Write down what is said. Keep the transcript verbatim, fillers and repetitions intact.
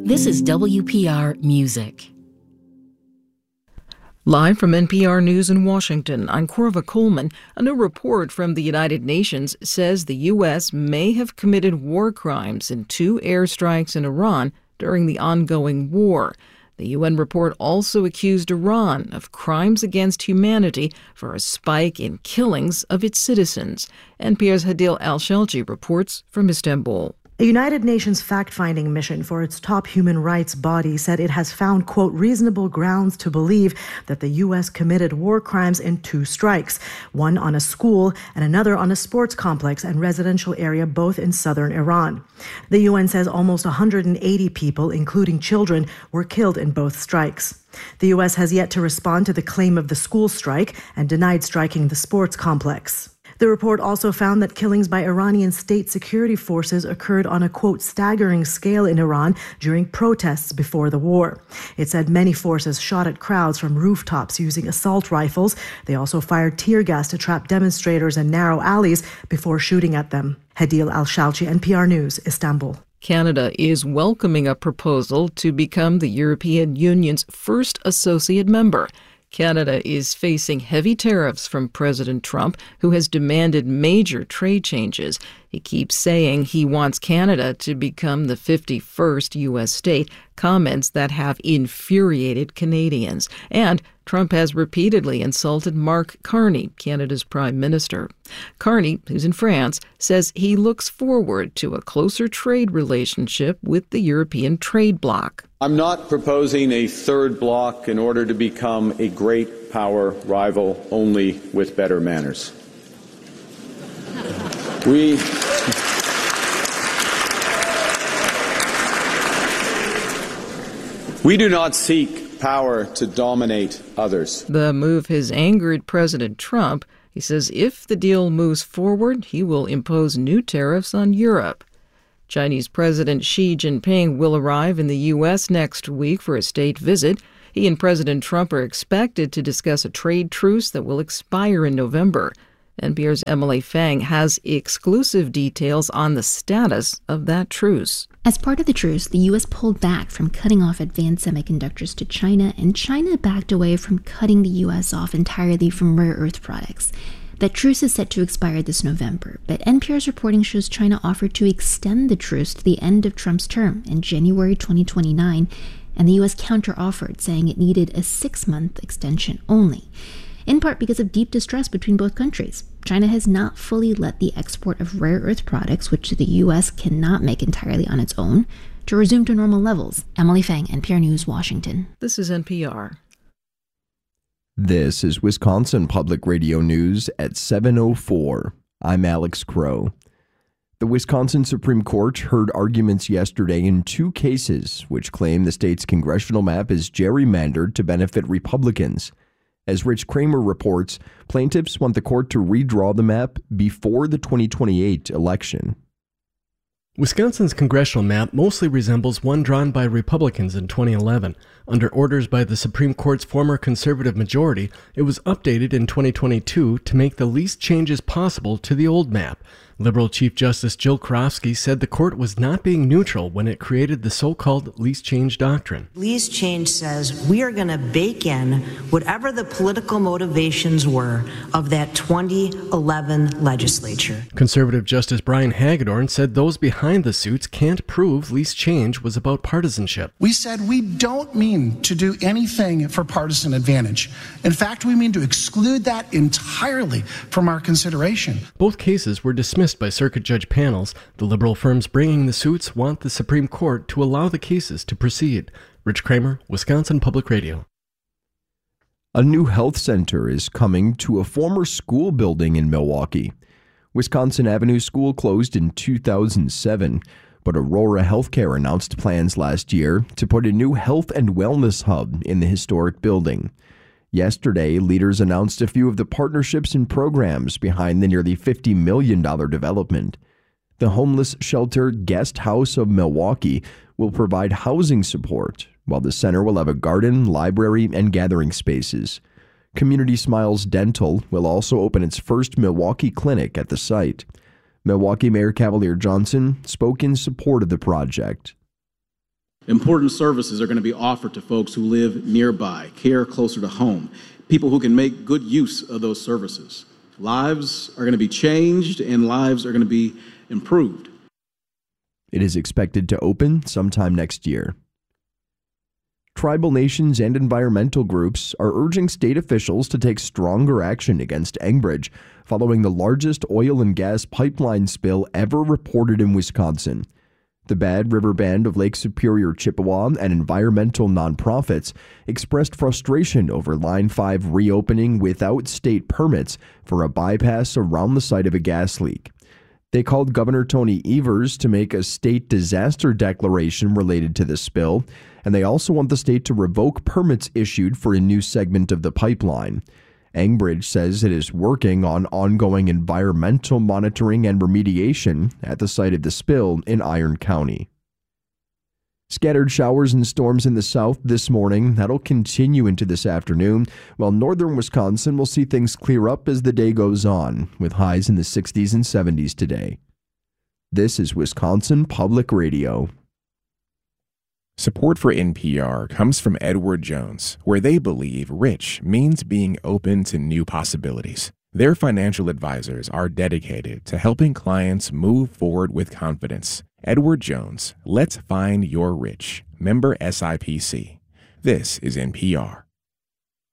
This is W P R Music. Live from N P R News in Washington, I'm Corva Coleman. A new report from the United Nations says the U S may have committed war crimes in two airstrikes in Iran during the ongoing war. The U N report also accused Iran of crimes against humanity for a spike in killings of its citizens. N P R's Hadil Al-Shelji reports from Istanbul. A United Nations fact-finding mission for its top human rights body said it has found, quote, reasonable grounds to believe that the U S committed war crimes in two strikes, one on a school and another on a sports complex and residential area, both in southern Iran. The U N says almost one hundred eighty people, including children, were killed in both strikes. The U S has yet to respond to the claim of the school strike and denied striking the sports complex. The report also found that killings by Iranian state security forces occurred on a, quote, staggering scale in Iran during protests before the war. It said many forces shot at crowds from rooftops using assault rifles. They also fired tear gas to trap demonstrators in narrow alleys before shooting at them. Hadil Al-Shalchi, N P R News, Istanbul. Canada is welcoming a proposal to become the European Union's first associate member. Canada is facing heavy tariffs from President Trump, who has demanded major trade changes. He keeps saying he wants Canada to become the fifty-first U S state, comments that have infuriated Canadians. And Trump has repeatedly insulted Mark Carney, Canada's prime minister. Carney, who's in France, says he looks forward to a closer trade relationship with the European trade bloc. I'm not proposing a third bloc in order to become a great power rival only with better manners. We... We do not seek power to dominate others. The move has angered President Trump. He says if the deal moves forward, he will impose new tariffs on Europe. Chinese President Xi Jinping will arrive in the U S next week for a state visit. He and President Trump are expected to discuss a trade truce that will expire in November. N P R's Emily Fang has exclusive details on the status of that truce. As part of the truce, the U S pulled back from cutting off advanced semiconductors to China, and China backed away from cutting the U S off entirely from rare earth products. That truce is set to expire this November, but N P R's reporting shows China offered to extend the truce to the end of Trump's term in January twenty twenty-nine, and the U S counter-offered, saying it needed a six-month extension only. In part because of deep distrust between both countries. China has not fully let the export of rare earth products, which the U S cannot make entirely on its own, to resume to normal levels. Emily Fang, N P R News, Washington. This is N P R. This is Wisconsin Public Radio News at seven oh four. I'm Alex Crow. The Wisconsin Supreme Court heard arguments yesterday in two cases which claim the state's congressional map is gerrymandered to benefit Republicans. As Rich Kramer reports, plaintiffs want the court to redraw the map before the twenty twenty-eight election. Wisconsin's congressional map mostly resembles one drawn by Republicans in twenty eleven. Under orders by the Supreme Court's former conservative majority, it was updated in twenty twenty-two to make the least changes possible to the old map. Liberal Chief Justice Jill Karofsky said the court was not being neutral when it created the so-called least change doctrine. Least change says we are going to bake in whatever the political motivations were of that twenty eleven legislature. Conservative Justice Brian Hagedorn said those behind the suits can't prove least change was about partisanship. We said we don't mean to do anything for partisan advantage. In fact, we mean to exclude that entirely from our consideration. Both cases were dismissed by circuit judge panels. The liberal firms bringing the suits want the Supreme Court to allow the cases to proceed. Rich Kramer, Wisconsin Public Radio. A new health center is coming to a former school building in Milwaukee. Wisconsin Avenue School closed in two thousand seven, but Aurora Healthcare announced plans last year to put a new health and wellness hub in the historic building. Yesterday, leaders announced a few of the partnerships and programs behind the nearly fifty million dollars development. The homeless shelter Guest House of Milwaukee will provide housing support, while the center will have a garden, library, and gathering spaces. Community Smiles Dental will also open its first Milwaukee clinic at the site. Milwaukee Mayor Cavalier Johnson spoke in support of the project. Important services are going to be offered to folks who live nearby, care closer to home, people who can make good use of those services. Lives are going to be changed and lives are going to be improved. It is expected to open sometime next year. Tribal nations and environmental groups are urging state officials to take stronger action against Enbridge following the largest oil and gas pipeline spill ever reported in Wisconsin. The Bad River Band of Lake Superior, Chippewa, and environmental nonprofits expressed frustration over Line five reopening without state permits for a bypass around the site of a gas leak. They called Governor Tony Evers to make a state disaster declaration related to the spill, and they also want the state to revoke permits issued for a new segment of the pipeline. Enbridge says it is working on ongoing environmental monitoring and remediation at the site of the spill in Iron County. Scattered showers and storms in the south this morning. That'll continue into this afternoon, while northern Wisconsin will see things clear up as the day goes on, with highs in the sixties and seventies today. This is Wisconsin Public Radio. Support for N P R comes from Edward Jones, where they believe rich means being open to new possibilities. Their financial advisors are dedicated to helping clients move forward with confidence. Edward Jones, let's find your rich. Member S I P C. This is N P R.